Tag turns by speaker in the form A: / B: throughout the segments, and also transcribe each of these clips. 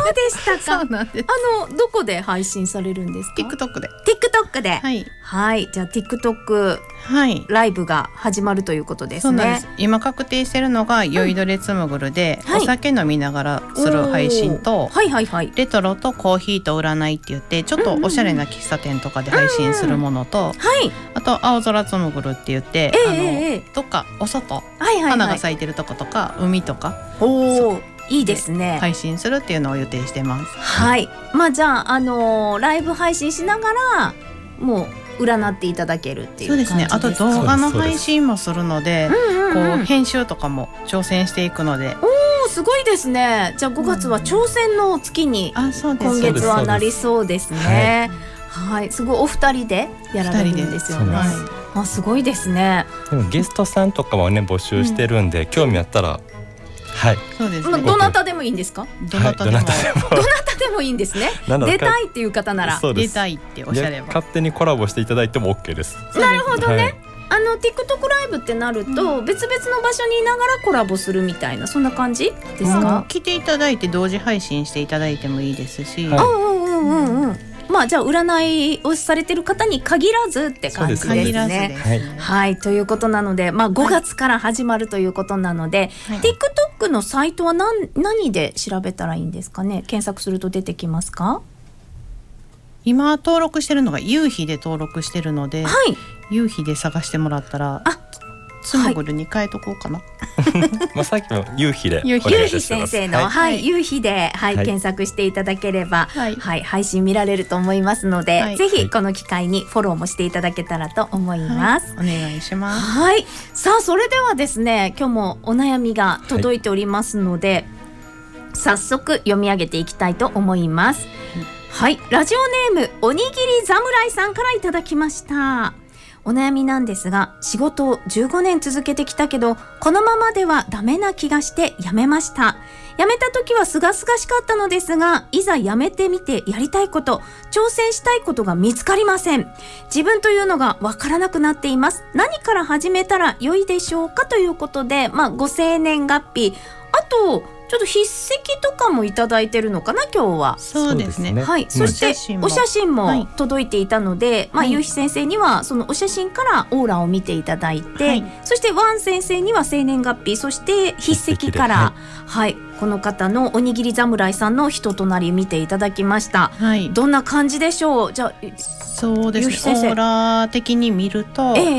A: そうでしたか。
B: そうなんです。
A: どこで配信されるんですか？
B: TikTok で。
A: TikTok で。
B: はい。
A: はい。じゃあ TikTok
B: はい。
A: ライブが始まるということですね。
B: そうなんです。今確定してるのが酔いどれつむぐるで、
A: はい
B: お酒飲みながらする配信と、
A: はいはいはい。
B: レトロとコーヒーと占いって言ってちょっとおしゃれな喫茶店とかで配信するものと、
A: はい。
B: あと青空つむぐるって言って、どっかお外、
A: はいはいはい。
B: 花が咲いてるとことか海とか
A: おお、いいですね。
B: 配信するっていうのを予定してます。
A: はい。まあじゃあライブ配信しながらもう占っていただけるっていう感じですか？
B: そうですね。あと動画の配信もするので、こう編集とかも挑戦していくので。
A: おー、すごいですね。じゃあ5月は挑戦の月に今月はなりそうですね。はい、すごいお二人でやられるんですよね。あ、すごいですね。
C: でもゲストさんとかもね募集してるんで、興味あったら、はい。
B: そうですね。
A: どなたでもいいんですか？
B: どなたでも。
A: どなたでもいいんですね。出たいっていう方なら。
B: 出たいっておっしゃれば。
C: 勝手にコラボしていただいても OK です。
A: なるほどね。TikTok ライブってなると、別々の場所にいながらコラボするみたいな、そんな感じですか？
B: 来ていただいて同時配信していただいてもいいですし、
A: まあじゃあ占いをされてる方に限らずって感じですね。はい、ということなので、まあ5月から始まるということなので、TikTok のサイトは何で調べたらいいんですかね？検索すると出てきますか？
B: 今登録してるのが夕日で登録してるので、
A: はい、
B: 夕日で探してもらったら、つむぐるに変えとこうかな。
C: まあさっきの夕日で
A: 夕日先生の夕日で検索していただければ、配信見られると思いますので、ぜひこの機会にフォローもしていただけたらと思います。
B: お願いします。
A: はい、さあそれではですね、今日もお悩みが届いておりますので、早速読み上げていきたいと思います。はい、ラジオネームおにぎり侍さんからいただきました。お悩みなんですが、仕事を15年続けてきたけど、このままではダメな気がして辞めました。辞めた時はすがすがしかったのですが、いざ辞めてみてやりたいこと、挑戦したいことが見つかりません。自分というのがわからなくなっています。何から始めたら良いでしょうか、ということで、ご生年月日、あとちょっと筆跡とかもいただいてるのかな、今日は。
B: そうですね。
A: はい、そしてお写真も届いていたので、夕日先生にはそのお写真からオーラを見ていただいて、そしてワン先生には生年月日、そして筆跡から、この方のおにぎり侍さんの人となり見ていただきました。どんな感じでしょう？じゃあ
B: そうですね、オーラ的に見ると、なん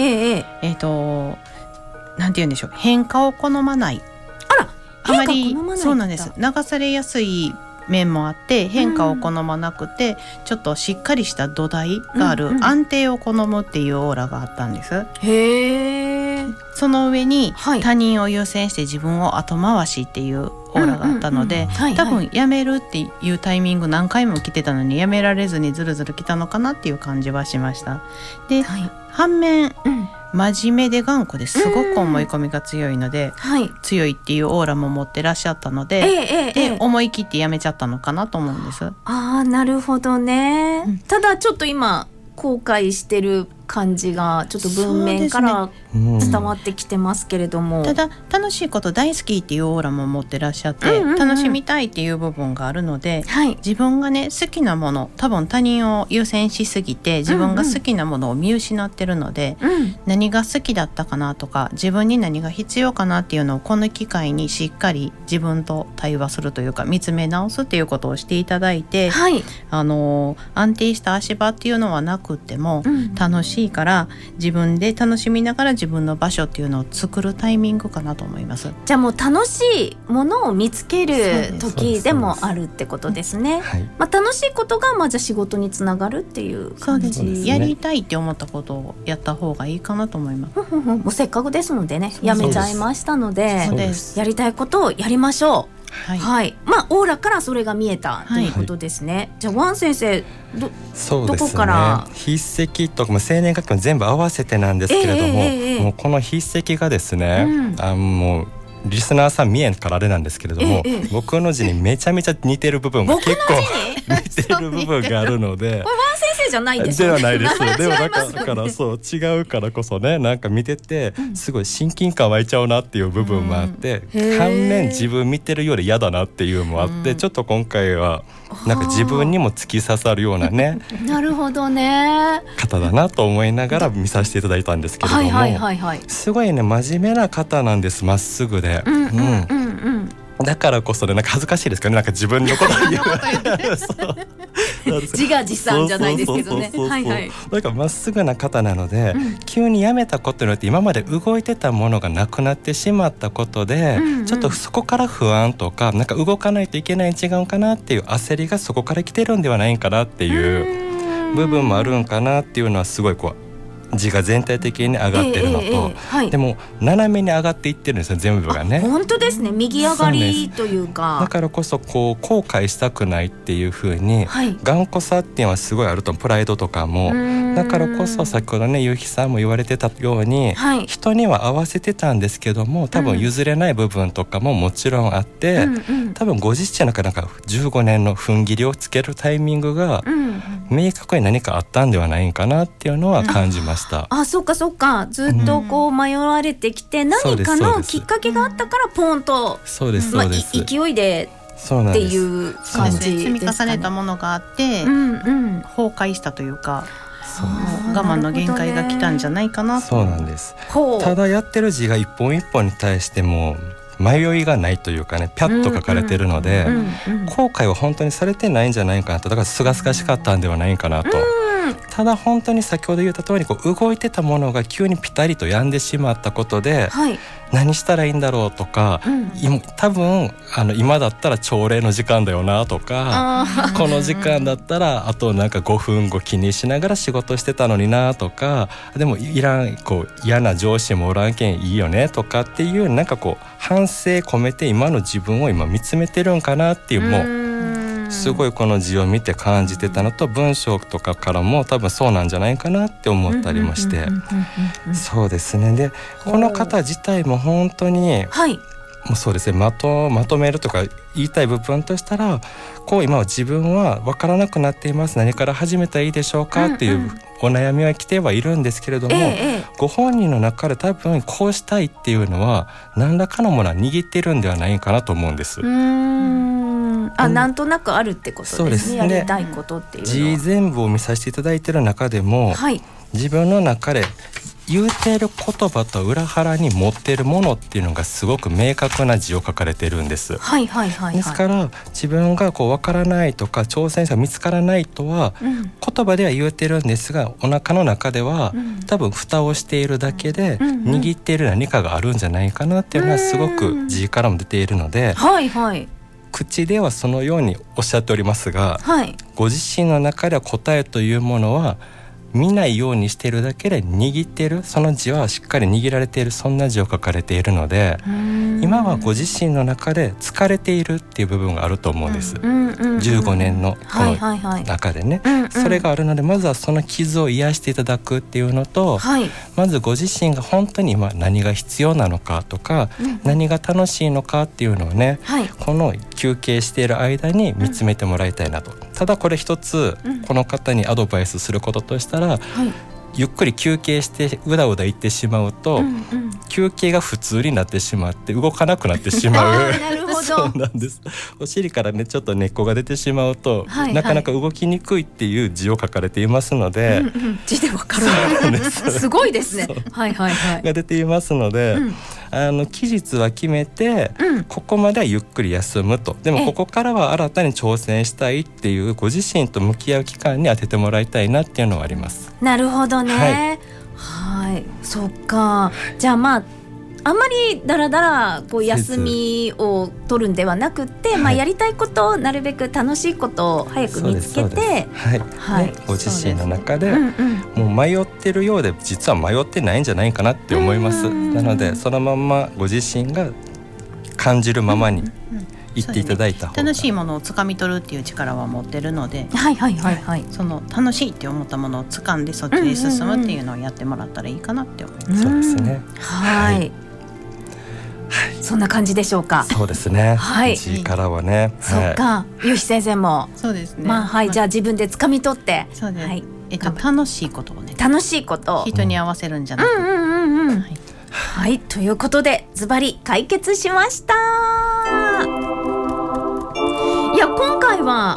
B: て言うんでしょう、変化を好まない。あまりそうなんです。流されやすい面もあって、変化を好まなくて、ちょっとしっかりした土台がある、安定を好むっていうオーラがあったんです。
A: へー。
B: その上に、他人を優先して自分を後回しっていうオーラがあったので、多分辞めるっていうタイミング何回も来てたのに辞められずにずるずる来たのかなっていう感じはしました。で、反面、真面目で頑固ですごく思い込みが強いので、強いっていうオーラも持ってらっしゃったので、で思い切ってやめちゃったのかなと思うんです。
A: ああ、なるほどね。ただちょっと今後悔してる感じがちょっと文面から伝わってきてますけれども、
B: ただ楽しいこと大好きっていうオーラも持ってらっしゃって、楽しみたいっていう部分があるので、自分がね好きなもの、多分他人を優先しすぎて自分が好きなものを見失ってるので、何が好きだったかなとか、自分に何が必要かなっていうのをこの機会にしっかり自分と対話するというか、見つめ直すっていうことをしていただいて、安定した足場っていうのはなくっても、楽しいから自分で楽しみながら自分の場所っていうのを作るタイミングかなと思います。
A: じゃあもう楽しいものを見つける時でもあるってことですね。楽しいことがじゃあ仕事につながるっていう感じ。そうですね。
B: やりたいって思ったことをやった方がいいかなと思います。
A: もうせっかくですのでね、やめちゃいましたので、やりたいことをやりましょう。オーラからそれが見えたということですね。じゃあワン先生、どこから？
C: 筆跡とかも生年月日も全部合わせてなんですけれども、もうこの筆跡がですね、もうリスナーさん見えんからあれなんですけれども、僕の字にめちゃめちゃ似てる部分が結構似てる部分があるので、
A: これワン先生じゃないですよね。
C: ではないです。でもだ
A: 違いますよね。
C: からそう違うからこそね、なんか見ててすごい親近感湧いちゃうなっていう部分もあって、反面自分見てるより嫌だなっていうのもあって、ちょっと今回はなんか自分にも突き刺さるようなね
A: なるほどね、
C: 方だなと思いながら見させていただいたんですけれども、すごいね真面目な方なんです。まっすぐで、だからこそね、なんか恥ずかしいですかね、なんか自分のこと言う
A: 自画自賛じゃないですけどね。
C: なんかまっすぐな方なので、急に辞めたことによって今まで動いてたものがなくなってしまったことで、ちょっとそこから不安とか、なんか動かないといけないん違うかなっていう焦りがそこから来てるんではないかなっていう部分もあるんかなっていうのはすごいこう字が全体的に上がってるのと、でも斜めに上がっていってるんですよ、全部がね。
A: 本当ですね、右上がりというか。
C: だからこそこう後悔したくないっていう風に、頑固さっていうのはすごいあると、プライドとかも。だからこそ先ほどねゆうひさんも言われてたように、人には合わせてたんですけども、多分譲れない部分とかももちろんあって、多分ご自身の中なんか15年の踏ん切りをつけるタイミングが明確に何かあったんではないかなっていうのは感じました。
A: そっかそっか、ずっとこう迷われてきて、何かのきっかけがあったからポンと、勢いでっていう感じですかね。
B: 積み重ねたものがあって、崩壊したというか、我慢の限界が来たんじゃないかなと。
C: そうなんです。ただやってる字が一本一本に対しても迷いがないというかね、ピャッと書かれてるので、後悔は本当にされてないんじゃないかなと。だからすがすがしかったんではないかなと。ただ本当に先ほど言った通り、こう動いてたものが急にピタリと止んでしまったことで、何したらいいんだろうとか、多分今だったら朝礼の時間だよなとか、この時間だったらあとなんか5分後気にしながら仕事してたのになとか、でもこう嫌な上司もおらんけんいいよねとかっていう、なんかこう反省込めて今の自分を今見つめてるんかなっていう、もうすごいこの字を見て感じてたのと、文章とかからも多分そうなんじゃないかなって思ったりもして、そうですね。でこの方自体も本当に、もうそうですね、まとめるとか言いたい部分としたら、こう今は自分は分からなくなっています、何から始めたらいいでしょうかっていうお悩みは来てはいるんですけれども、ご本人の中で多分こうしたいっていうのは何らかのものは握ってるんではないかなと思うんです。
A: なんとなくあるってことですね。やりたいことっていうのは。
C: 字全部を見させていただいている中でも、自分の中で言うている言葉と裏腹に持っているものっていうのがすごく明確な字を書かれているんです。ですから自分がこう分からないとか挑戦者が見つからないとは、言葉では言うてるんですが、お腹の中では、多分蓋をしているだけで、握っている何かがあるんじゃないかなっていうのはすごく字からも出ているので、口ではそのようにおっしゃっておりますが、ご自身の中では答えというものは見ないようにしているだけで握っている、その字はしっかり握られている、そんな字を書かれているので、今はご自身の中で疲れているっていう部分があると思うんです。15年のこの中でね、それがあるので、まずはその傷を癒していただくっていうのと、まずご自身が本当に今何が必要なのかとか、何が楽しいのかっていうのをね、この休憩している間に見つめてもらいたいなと。ただこれ一つ、この方にアドバイスすることとしたら、ゆっくり休憩してうだうだ言ってしまうと、休憩が普通になってしまって動かなくなってしまう。
A: なるほど。
C: そうなんです。お尻からねちょっと根っこが出てしまうと、なかなか動きにくいっていう字を書かれていますので、
A: 字でわかるんです。すごいですね。
C: が出ていますので、期日は決めて、ここまではゆっくり休むと。でもここからは新たに挑戦したいっていうご自身と向き合う期間に当ててもらいたいなっていうのはあります。
A: なるほどね。そっか。じゃああんまりだらだらこう休みを取るんではなくて、やりたいことをなるべく楽しいことを早く見つけて、
C: ご自身の中でもう迷ってるようで実は迷ってないんじゃないかなって思います。なのでそのまんまご自身が感じるままに言っていただいた方が、
B: 楽しいものをつかみ取るっていう力は持ってるので、その楽しいって思ったものをつかんでそっちに進むっていうのをやってもらったらいいかなって思います。
C: そうですね。
A: そんな感じでしょうか。
C: そうですね。
A: はい。
C: G からはね。
A: そうか。ゆひ先生も。
B: そうですね。
A: はい。じゃあ自分で掴み取って。
B: そうです。
A: はい。
B: 楽しいことをね。
A: 楽しいこと。
B: 人に合わせるんじゃなくて。
A: はい。ということでズバリ解決しました。いや今回は